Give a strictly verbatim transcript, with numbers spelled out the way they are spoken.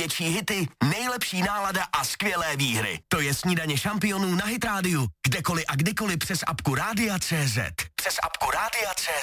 největší hity, nejlepší nálada a skvělé výhry. To je Snídaně šampionů na Hit rádiu. Kdekoliv a kdykoliv přes apku Rádia C Z. Přes apku Rádia C Z.